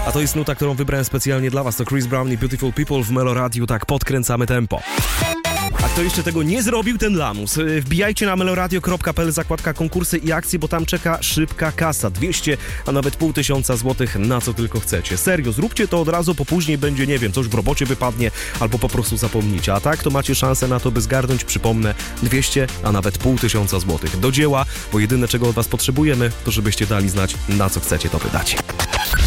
A to jest nuta, którą wybrałem specjalnie dla was. To Chris Brown i Beautiful People w Melo Radio. Tak, podkręcamy tempo. A kto jeszcze tego nie zrobił, ten lamus. Wbijajcie na meloradio.pl, zakładka konkursy i akcje, bo tam czeka szybka kasa. 200, a nawet 500 złotych, na co tylko chcecie. Serio, zróbcie to od razu, bo później będzie, nie wiem, coś w robocie wypadnie, albo po prostu zapomnicie. A tak, to macie szansę na to, by zgarnąć, przypomnę, 200, a nawet 500 złotych. Do dzieła, bo jedyne, czego od was potrzebujemy, to żebyście dali znać, na co chcecie to wydać.